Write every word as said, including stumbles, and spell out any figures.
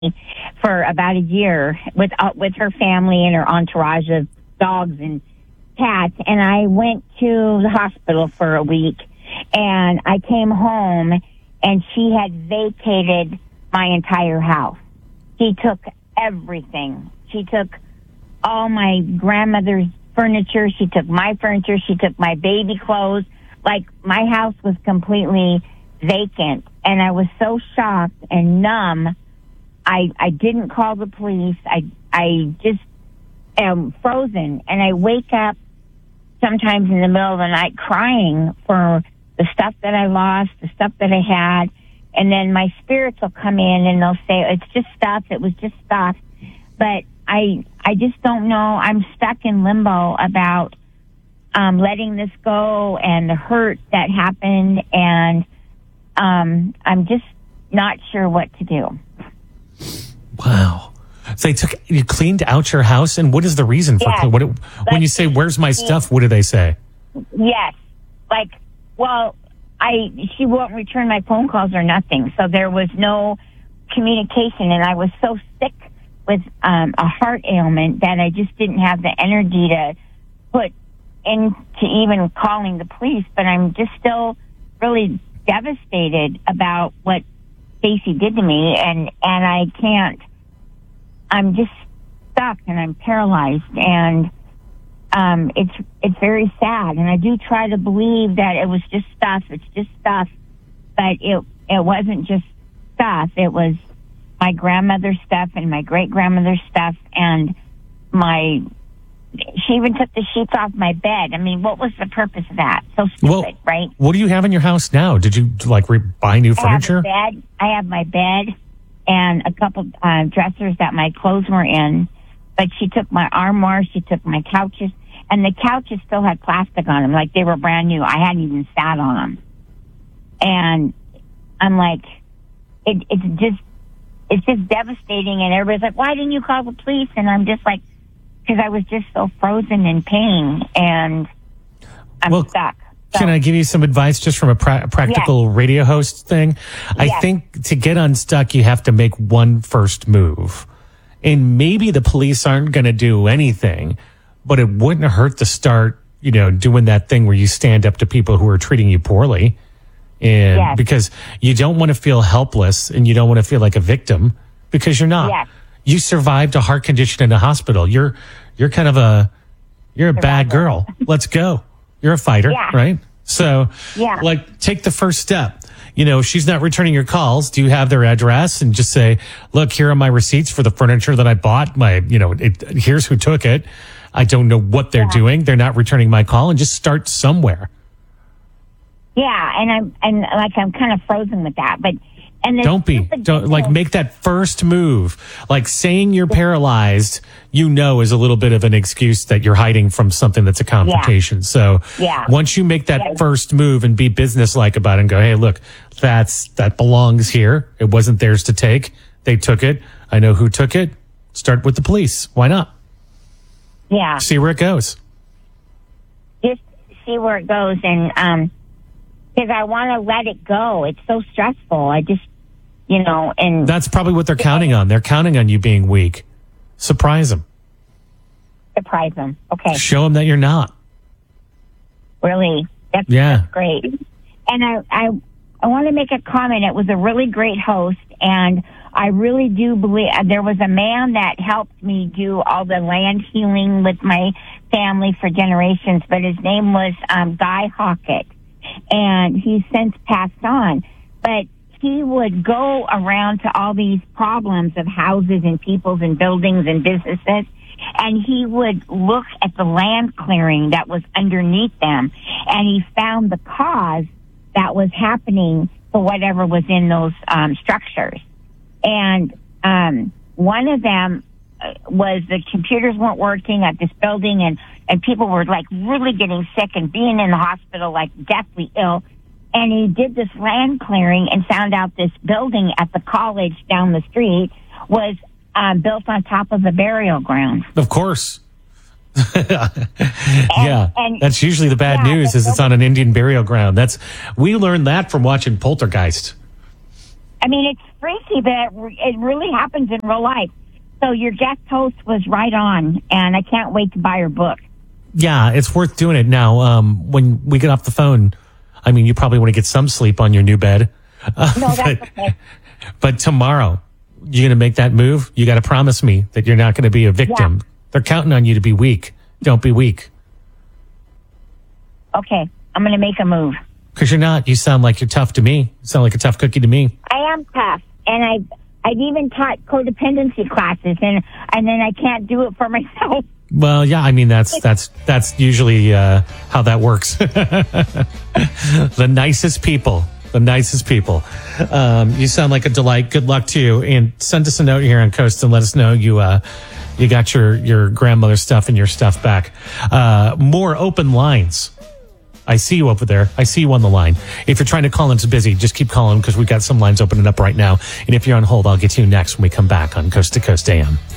for about a year with uh, with her family and her entourage of dogs and cats. And I went to the hospital for a week, and I came home, and she had vacated my entire house. She took everything. She took all my grandmother's furniture. She took my furniture. She took my baby clothes. Like, my house was completely vacant, and I was so shocked and numb. I I didn't call the police. I I just am frozen, and I wake up sometimes in the middle of the night crying for the stuff that I lost, the stuff that I had, and then my spirits will come in and they'll say, it's just stuff, it was just stuff. But I I just don't know. I'm stuck in limbo about um, letting this go and the hurt that happened, and um, I'm just not sure what to do. Wow. So they took, you cleaned out your house, and what is the reason for, yes. what, when you say, where's my stuff, what do they say? Yes. Like, well, I, she won't return my phone calls or nothing. So there was no communication, and I was so sick with um, a heart ailment that I just didn't have the energy to put into even calling the police. But I'm just still really devastated about what Stacy did to me, and, and I can't, I'm just stuck and I'm paralyzed, and um, it's it's very sad. And I do try to believe that it was just stuff. It's just stuff, but it it wasn't just stuff. It was my grandmother's stuff and my great grandmother's stuff, and my. She even took the sheets off my bed. I mean, what was the purpose of that? So stupid, well, right? What do you have in your house now? Did you like re- buy new furniture? I have a bed. I have my bed and a couple uh, dressers that my clothes were in. But she took my armoire. She took my couches, and the couches still had plastic on them, like they were brand new. I hadn't even sat on them, and I'm like, it, it's just, it's just devastating. And everybody's like, "Why didn't you call the police?" And I'm just like, because I was just so frozen in pain, and I'm well, stuck. So, can I give you some advice just from a pra- practical yes. radio host thing? I yes. think to get unstuck, you have to make one first move. And maybe the police aren't going to do anything, but it wouldn't hurt to start, you know, doing that thing where you stand up to people who are treating you poorly. And yes. because you don't want to feel helpless, and you don't want to feel like a victim, because you're not. Yes. You survived a heart condition in a hospital. You're, you're kind of a, you're a bad girl. Let's go. You're a fighter, yeah. right? So, yeah. like, take the first step. You know, she's not returning your calls. Do you have their address? And just say, look, here are my receipts for the furniture that I bought. My, you know, it, here's who took it. I don't know what they're yeah. doing. They're not returning my call, and just start somewhere. Yeah. And I'm, and like, I'm kind of frozen with that, but, and don't be, don't like make that first move. Like saying you're paralyzed, you know, is a little bit of an excuse that you're hiding from something that's a confrontation. Yeah. So yeah. once you make that yeah. first move and be businesslike about it and go, hey, look, that's, that belongs here. It wasn't theirs to take. They took it. I know who took it. Start with the police. Why not? Yeah. See where it goes. Just see where it goes. And, um, because I want to let it go. It's so stressful. I just, you know, and that's probably what they're counting on. They're counting on you being weak. Surprise them. Surprise them. Okay. Show them that you're not. Really? That's, yeah. that's great. And I, I, I want to make a comment. It was a really great host, and I really do believe there was a man that helped me do all the land healing with my family for generations, but his name was um, Guy Hockett, and he's since passed on. But he would go around to all these problems of houses and peoples and buildings and businesses, and he would look at the land clearing that was underneath them, and he found the cause that was happening for whatever was in those um, structures. And um, one of them was the computers weren't working at this building, and, and people were like really getting sick and being in the hospital like deathly ill. And he did this land clearing and found out this building at the college down the street was um, built on top of a burial ground. Of course. and, yeah, and, that's usually the bad yeah, news is it's on an Indian burial ground. That's we learned that from watching Poltergeist. I mean, it's freaky, but it really happens in real life. So your guest host was right on, and I can't wait to buy her book. Yeah, it's worth doing it now. Um, when we get off the phone, I mean, you probably want to get some sleep on your new bed. Uh, No, that's but, okay. But tomorrow, you're going to make that move. You got to promise me that you're not going to be a victim. Yeah. They're counting on you to be weak. Don't be weak. Okay, I'm going to make a move. Because you're not. You sound like you're tough to me. You sound like a tough cookie to me. I am tough, and I've, I've even taught codependency classes, and, and then I can't do it for myself. Well, yeah, I mean, that's that's that's usually uh, how that works. The nicest people. The nicest people. Um, you sound like a delight. Good luck to you. And send us a note here on Coast and let us know you uh, you got your, your grandmother's stuff and your stuff back. Uh, more open lines. I see you over there. I see you on the line. If you're trying to call in, it's busy. Just keep calling because we've got some lines opening up right now. And if you're on hold, I'll get to you next when we come back on Coast to Coast A M.